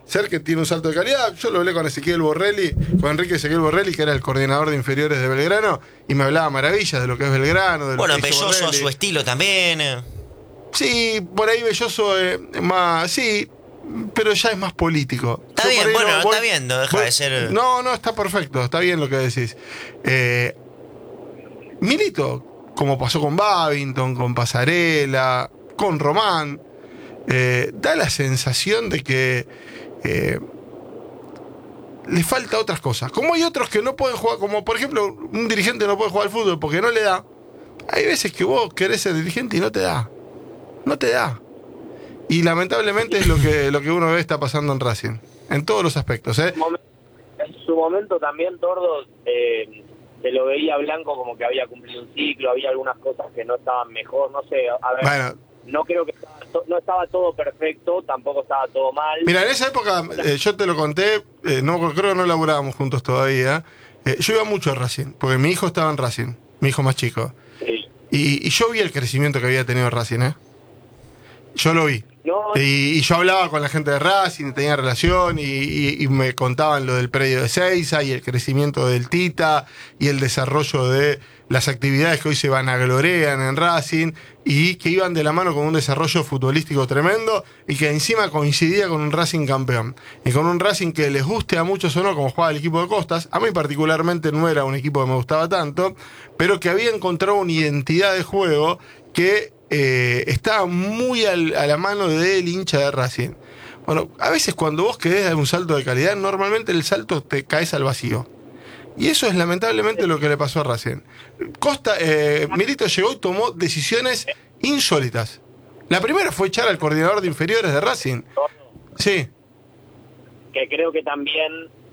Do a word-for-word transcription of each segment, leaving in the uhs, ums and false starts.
ser que tiene un salto de calidad. Yo lo hablé con Ezequiel Borrelli, con Enrique Ezequiel Borrelli, que era el coordinador de inferiores de Belgrano, y me hablaba maravillas de lo que es Belgrano. De lo Bueno, que hizo Belloso a Borrelli. su estilo también. Sí, por ahí Belloso es más, sí, pero ya es más político. Está Yo bien, por ahí bueno, no, está voy- bien, no deja voy- de ser... No, no, está perfecto, está bien lo que decís. Eh, Milito, como pasó con Babington, con Pasarela, con Román, eh, da la sensación de que eh, le falta otras cosas. Como hay otros que no pueden jugar, como por ejemplo un dirigente no puede jugar al fútbol porque no le da. Hay veces que vos querés ser dirigente y no te da. No te da. Y lamentablemente es lo que, lo que uno ve está pasando en Racing. En todos los aspectos, ¿eh? En su momento también, Tordo, eh, se lo veía Blanco como que había cumplido un ciclo, había algunas cosas que no estaban mejor, no sé, a ver, Bueno, no creo que estaba to- no estaba todo perfecto, tampoco estaba todo mal. mira, en esa época, eh, yo te lo conté, eh, no, creo que no laburábamos juntos todavía. Eh, yo iba mucho a Racing, porque mi hijo estaba en Racing, mi hijo más chico. Sí. Y, y yo vi el crecimiento que había tenido Racing, ¿eh? Yo lo vi. No, Y, y yo hablaba con la gente de Racing, tenía relación, y, y- y me contaban lo del predio de Seiza y el crecimiento del Tita y el desarrollo de las actividades que hoy se vanaglorean en Racing y que iban de la mano con un desarrollo futbolístico tremendo y que encima coincidía con un Racing campeón. Y con un Racing que les guste a muchos o no como jugaba el equipo de Costas. A mí particularmente no era un equipo que me gustaba tanto, pero que había encontrado una identidad de juego que eh, estaba muy al- a la mano del hincha de Racing. Bueno, a veces cuando vos querés dar un salto de calidad, normalmente el salto te caes al vacío. Y eso es lamentablemente lo que le pasó a Racing. Costa, eh, Milito llegó y tomó decisiones insólitas. La primera fue echar al coordinador de inferiores de Racing. Sí, que creo que también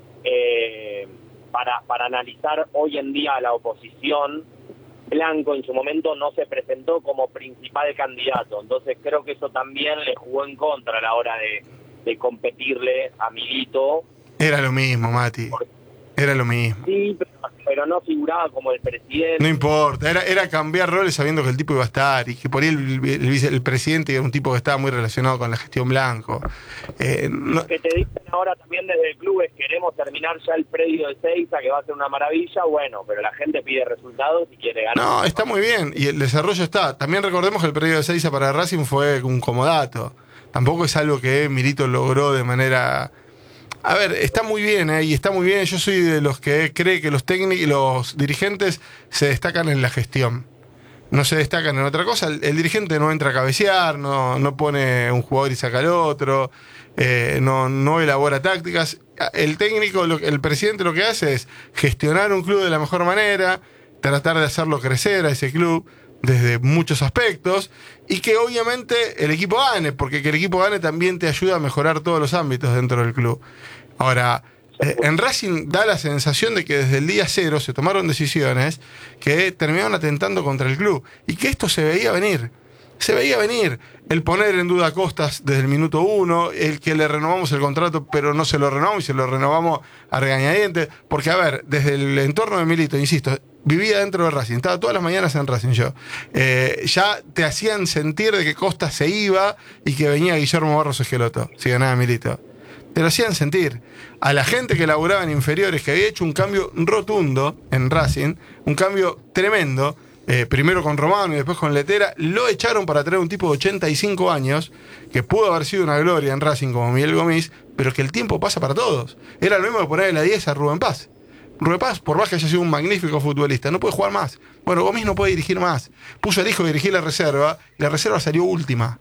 eh, para, para analizar hoy en día a la oposición, Blanco en su momento no se presentó como principal candidato, entonces creo que eso también le jugó en contra a la hora de, de competirle a Milito. era lo mismo, Mati. Era lo mismo. Sí, pero, pero no figuraba como el presidente. No importa, era, era cambiar roles sabiendo que el tipo iba a estar y que por ahí el, el, vice- el presidente era un tipo que estaba muy relacionado con la gestión Blanco. Eh, no- Lo que te dicen ahora también desde el club es queremos terminar ya el predio de Seiza, que va a ser una maravilla, bueno, pero la gente pide resultados y quiere ganar. No, está muy bien y el desarrollo está. También recordemos que el periodo de Seiza para Racing fue un comodato. Tampoco es algo que Milito logró de manera... A ver, está muy bien, ¿eh? Y está muy bien. Yo soy de los que cree que los técnicos y los dirigentes se destacan en la gestión. No se destacan en otra cosa. El, el dirigente no entra a cabecear, no, no pone un jugador y saca al otro, eh, no, no elabora tácticas. El técnico, lo, el presidente lo que hace es gestionar un club de la mejor manera, tratar de hacerlo crecer a ese club desde muchos aspectos y que obviamente el equipo gane, porque que el equipo gane también te ayuda a mejorar todos los ámbitos dentro del club. Ahora, eh, en Racing da la sensación de que desde el día cero se tomaron decisiones que terminaron atentando contra el club y que esto se veía venir. Se veía venir el poner en duda a Costas desde el minuto uno, el que le renovamos el contrato pero no se lo renovamos y se lo renovamos a regañadientes, porque a ver, desde el entorno de Milito, insisto, vivía dentro de Racing, estaba todas las mañanas en Racing yo, eh, ya te hacían sentir de que Costas se iba y que venía Guillermo Barros Esqueloto, si ganaba Milito. Te lo hacían sentir. A la gente que laburaba en inferiores, que había hecho un cambio rotundo en Racing, un cambio tremendo, eh, primero con Romano y después con Letera, lo echaron para traer un tipo de ochenta y cinco años, que pudo haber sido una gloria en Racing como Miguel Gomis, pero que el tiempo pasa para todos. Era lo mismo que ponerle la diez a Rubén Paz. Rubén Paz, por más que haya sido un magnífico futbolista, no puede jugar más. Bueno, Gomis no puede dirigir más. Puso al hijo a dirigir la reserva, y la reserva salió última.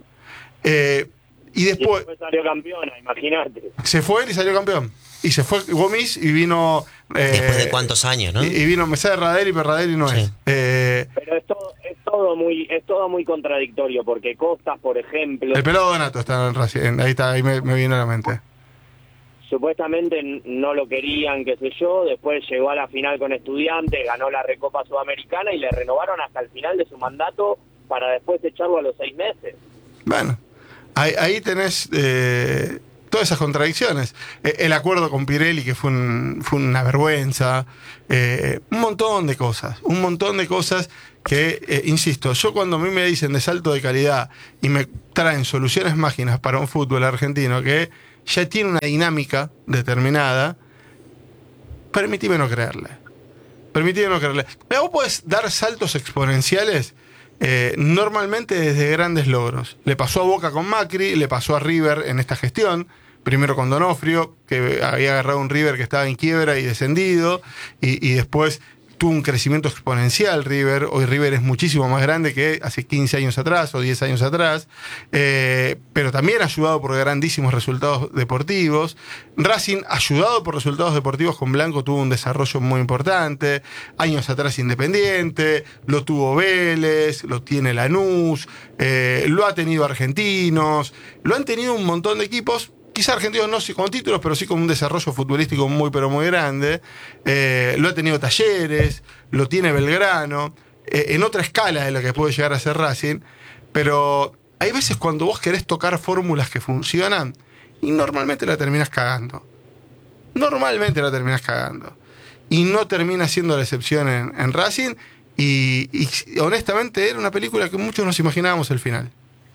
Eh, y Y después... después salió campeona, imagínate. Se fue él y salió campeón. Y se fue Gomis y vino... eh, Después de cuántos años, ¿no? Y, y vino Mesá de Radel y Perradel y no Sí. es. Eh, Pero es todo, es todo muy es todo muy contradictorio, porque Costas, por ejemplo, el pelado Donato está en Racing. Ahí está, ahí me, me viene a la mente. supuestamente n- no lo querían, qué sé yo, después llegó a la final con Estudiantes, ganó la Recopa Sudamericana y le renovaron hasta el final de su mandato para después echarlo a los seis meses. Bueno, ahí, ahí tenés eh, todas esas contradicciones. Eh, el acuerdo con Pirelli, que fue, un, fue una vergüenza. Eh, un montón de cosas. Un montón de cosas que, eh, insisto, yo cuando a mí me dicen de salto de calidad y me traen soluciones mágicas para un fútbol argentino que ya tiene una dinámica determinada, permitime no creerle. Permitime no creerle. Pero vos podés dar saltos exponenciales eh, normalmente desde grandes logros. Le pasó a Boca con Macri, le pasó a River en esta gestión. Primero con Donofrio, que había agarrado un River que estaba en quiebra y descendido, y, y después tuvo un crecimiento exponencial River. Hoy River es muchísimo más grande que hace quince años atrás o diez años atrás, eh, pero también ayudado por grandísimos resultados deportivos. Racing, ayudado por resultados deportivos con Blanco, tuvo un desarrollo muy importante. Años atrás Independiente, lo tuvo Vélez, lo tiene Lanús, eh, lo ha tenido Argentinos, lo han tenido un montón de equipos. Quizá Argentinos no sí con títulos, pero sí con un desarrollo futbolístico muy pero muy grande. Eh, lo ha tenido Talleres, lo tiene Belgrano, eh, en otra escala de lo que puede llegar a ser Racing. Pero hay veces cuando vos querés tocar fórmulas que funcionan y normalmente la terminás cagando. Normalmente la terminás cagando. Y no termina siendo la excepción en, en Racing. Y, y honestamente era una película que muchos nos imaginábamos el final.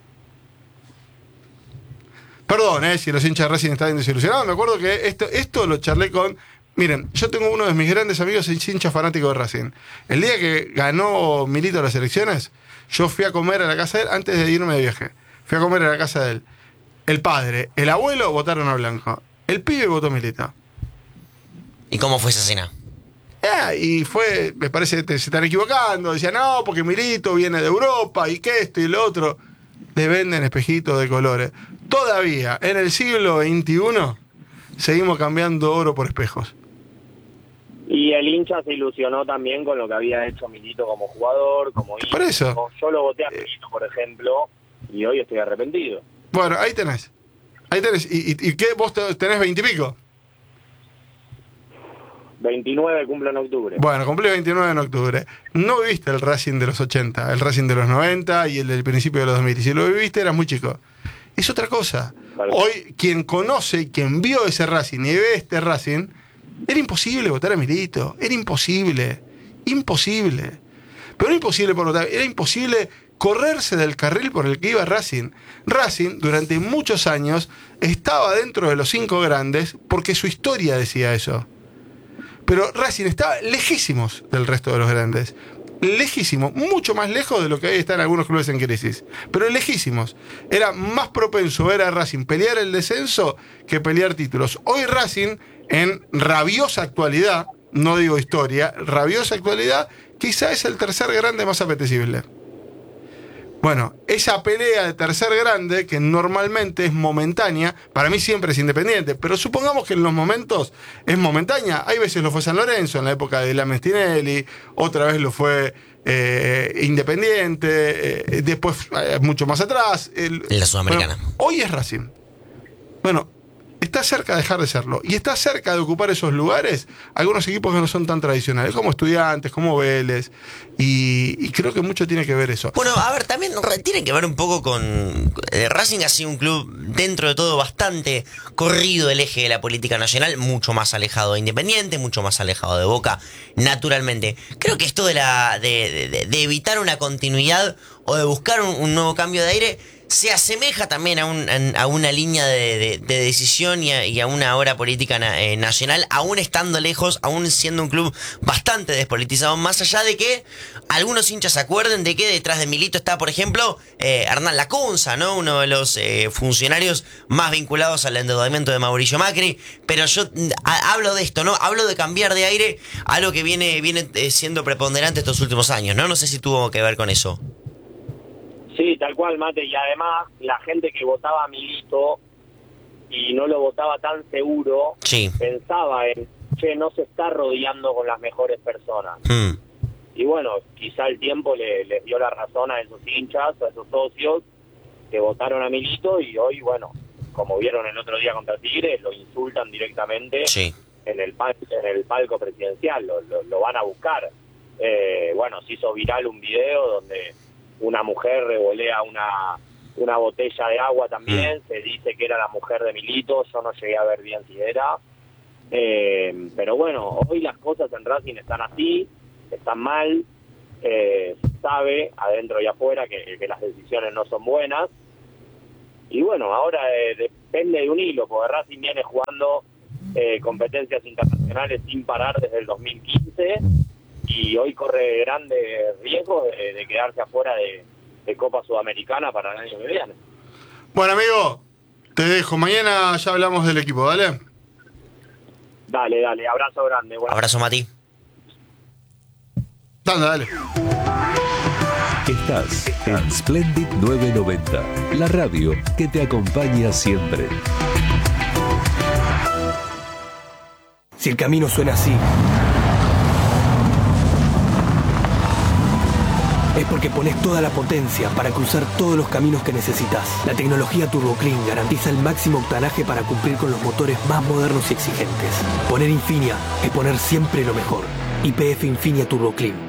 Perdón, eh, si los hinchas de Racing estaban desilusionados. Me acuerdo que esto, esto lo charlé con... Miren, yo tengo uno de mis grandes amigos, es hincha fanático de Racing. El día que ganó Milito las elecciones, yo fui a comer a la casa de él antes de irme de viaje. Fui a comer a la casa de él. El padre, el abuelo votaron a Blanco. El pibe votó Milito. ¿Y cómo fue esa cena? Ah, y fue, me parece que se están equivocando. Decían, no, porque Milito viene de Europa y que esto y lo otro. Le venden espejitos de colores. Todavía, en el siglo veintiuno, seguimos cambiando oro por espejos. Y el hincha se ilusionó también con lo que había hecho Milito como jugador, como hijo. Por eso. Yo lo voté a Milito, por ejemplo, y hoy estoy arrepentido. Bueno, ahí tenés. Ahí tenés. ¿Y, y, y qué? ¿Vos tenés veintipico? veintinueve cumplo en octubre. Bueno, cumplí veintinueve en octubre. No viviste el Racing de los ochenta, el Racing de los noventa y el del principio de los dos mil. Y si lo viviste, eras muy chico. Es otra cosa. Vale. Hoy, quien conoce, quien vio ese Racing y ve este Racing, era imposible votar a Milito. Era imposible. Imposible. Pero no imposible por votar, era imposible correrse del carril por el que iba Racing. Racing, durante muchos años, estaba dentro de los cinco grandes porque su historia decía eso. Pero Racing estaba lejísimos del resto de los grandes. Lejísimos, mucho más lejos de lo que hoy están algunos clubes en crisis. Pero lejísimos. Era más propenso ver a Racing pelear el descenso que pelear títulos. Hoy Racing, en rabiosa actualidad, no digo historia, rabiosa actualidad, quizá es el tercer grande más apetecible. Bueno, esa pelea de tercer grande, que normalmente es momentánea, para mí siempre es Independiente, pero supongamos que en los momentos es momentánea. Hay veces lo fue San Lorenzo, en la época de Lamen Tinelli, otra vez lo fue eh, Independiente, eh, después, eh, mucho más atrás. El, la Sudamericana. Bueno, hoy es Racing. Bueno, está cerca de dejar de serlo. Y está cerca de ocupar esos lugares algunos equipos que no son tan tradicionales, como Estudiantes, como Vélez. Y, y creo que mucho tiene que ver eso. Bueno, a ver, también tiene que ver un poco con... Eh, Racing ha sido un club, dentro de todo, bastante corrido del eje de la política nacional, mucho más alejado de Independiente, mucho más alejado de Boca, naturalmente. Creo que esto de, la, de, de, de evitar una continuidad o de buscar un, un nuevo cambio de aire se asemeja también a, un, a una línea de, de, de decisión y a, y a una hora política na, eh, nacional, aún estando lejos, aún siendo un club bastante despolitizado, más allá de que algunos hinchas se acuerden de que detrás de Milito está, por ejemplo, eh, Hernán Lacunza, ¿no? Uno de los eh, funcionarios más vinculados al endeudamiento de Mauricio Macri, pero yo a, hablo de esto, ¿no? Hablo de cambiar de aire, algo que viene, viene eh, siendo preponderante estos últimos años, ¿no? No sé si tuvo que ver con eso. Sí, tal cual, Mate, y además la gente que votaba a Milito y no lo votaba tan seguro, sí, pensaba en, che, no se está rodeando con las mejores personas. Mm. Y bueno, quizá el tiempo le, les dio la razón a esos hinchas, a esos socios que votaron a Milito y hoy, bueno, como vieron el otro día contra Tigres, lo insultan directamente sí. en el pal- en el palco presidencial, lo, lo, lo van a buscar. Eh, bueno, se hizo viral un video donde una mujer revolea una una botella de agua también, mm. se dice que era la mujer de Milito, yo no llegué a ver bien si era, eh, pero bueno, hoy las cosas en Racing están así, están mal, eh, se sabe adentro y afuera que, que las decisiones no son buenas, y bueno, ahora eh, de, pende de un hilo, porque Racing viene jugando eh, competencias internacionales sin parar desde el dos mil quince y hoy corre grandes riesgos de, de quedarse afuera de, de Copa Sudamericana para el año que viene. Bueno, amigo, te dejo. Mañana ya hablamos del equipo, ¿vale? Dale, dale. Abrazo grande. Bueno. Abrazo, Mati. Dale, dale. Estás en Splendid novecientos noventa, la radio que te acompaña siempre. Si el camino suena así, es porque pones toda la potencia para cruzar todos los caminos que necesitas. La tecnología Turbo Clean garantiza el máximo octanaje para cumplir con los motores más modernos y exigentes. Poner Infinia es poner siempre lo mejor. Y P F Infinia Turbo Clean.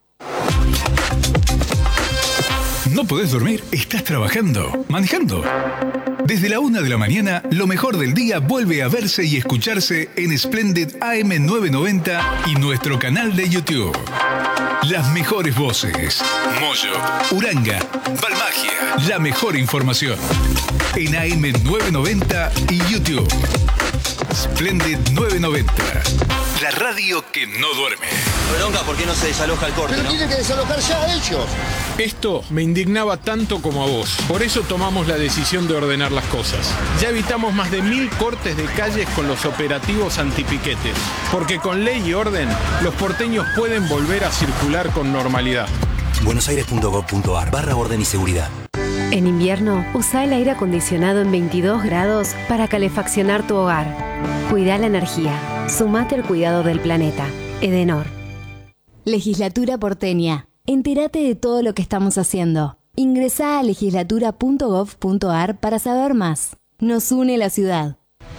¿No podés dormir? ¿Estás trabajando? ¿Manejando? Desde la una de la mañana, lo mejor del día vuelve a verse y escucharse en Splendid A M novecientos noventa y nuestro canal de YouTube. Las mejores voces. Moyo, Uranga, Balmagia. La mejor información. En A M novecientos noventa y YouTube. Splendid novecientos noventa. La radio que no duerme. Bronca, ¿por qué no se desaloja el corte? Pero ¿no? tienen que desalojar ya a ellos. Esto me indignaba tanto como a vos. Por eso tomamos la decisión de ordenar las cosas. Ya evitamos más de mil cortes de calles con los operativos antipiquetes. Porque con ley y orden, los porteños pueden volver a circular con normalidad. buenosaires.gov.ar barra orden y seguridad. En invierno, usa el aire acondicionado en veintidós grados para calefaccionar tu hogar. Cuida la energía. Sumate al cuidado del planeta. Edenor. Legislatura porteña. Entérate de todo lo que estamos haciendo. Ingresá a legislatura punto gov punto ar para saber más. Nos une la ciudad.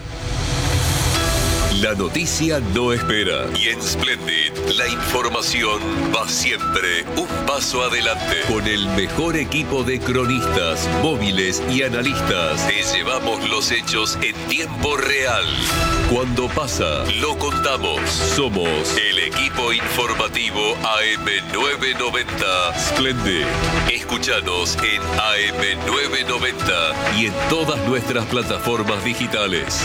La noticia no espera y en Splendid la información va siempre un paso adelante. Con el mejor equipo de cronistas, móviles y analistas te llevamos los hechos en tiempo real. Cuando pasa, lo contamos. Somos el equipo informativo A M novecientos noventa Splendid. Escúchanos en A M novecientos noventa y en todas nuestras plataformas digitales.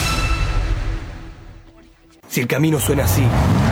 Si el camino suena así,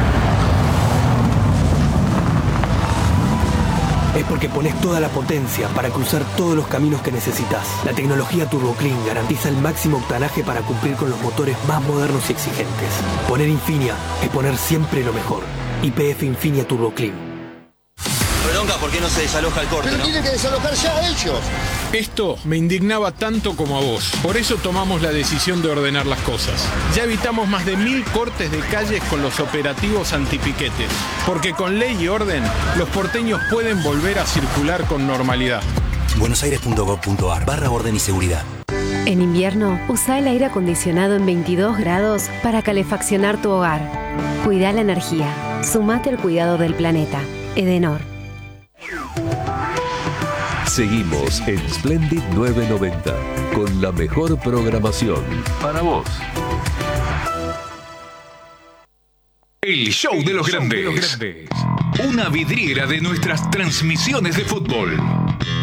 es porque pones toda la potencia para cruzar todos los caminos que necesitas. La tecnología Turbo Clean garantiza el máximo octanaje para cumplir con los motores más modernos y exigentes. Poner Infinia es poner siempre lo mejor. Y P F Infinia Turbo Clean. Bronca, ¿por qué no se desaloja el corte? Pero ¿no? tienen que desalojar ya a ellos. Esto me indignaba tanto como a vos. Por eso tomamos la decisión de ordenar las cosas. Ya evitamos más de mil cortes de calles con los operativos antipiquetes. Porque con ley y orden, los porteños pueden volver a circular con normalidad. buenosaires.gov.ar barra orden y seguridad. En invierno, usa el aire acondicionado en veintidós grados para calefaccionar tu hogar. Cuida la energía. Sumate al cuidado del planeta. Edenor. Seguimos en Splendid novecientos noventa con la mejor programación para vos. El show de los grandes. Una vidriera de nuestras transmisiones de fútbol.